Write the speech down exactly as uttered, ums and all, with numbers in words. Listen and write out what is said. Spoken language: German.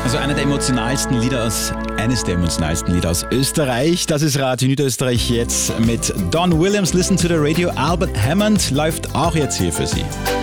Also einer der emotionalsten Lieder aus, eines der emotionalsten Lieder aus Österreich. Das ist Radio Niederösterreich jetzt mit Don Williams. Listen to the Radio. Albert Hammond läuft auch jetzt hier für Sie.